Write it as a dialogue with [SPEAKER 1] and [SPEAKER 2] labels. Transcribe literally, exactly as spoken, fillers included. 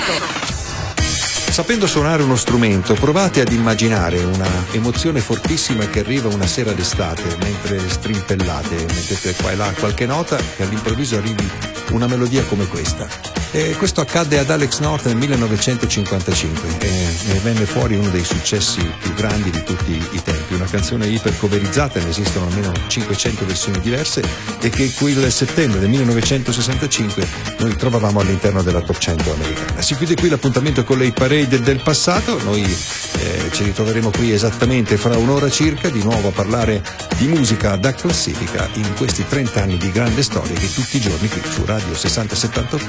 [SPEAKER 1] Sapendo suonare uno strumento, provate ad immaginare una emozione fortissima che arriva una sera d'estate mentre strimpellate, mettete qua e là qualche nota e all'improvviso arrivi una melodia come questa. E questo accadde ad Alex North nel millenovecentocinquantacinque e ne venne fuori uno dei successi più grandi di tutti i tempi, una canzone ipercoverizzata, ne esistono almeno cinquecento versioni diverse e che quel settembre del millenovecentosessantacinque noi trovavamo all'interno della top cento americana. Si chiude qui l'appuntamento con le parade del passato, noi eh, ci ritroveremo qui esattamente fra un'ora circa di nuovo a parlare di musica da classifica in questi trenta anni di grande storia che tutti i giorni qui su Radio sessanta settanta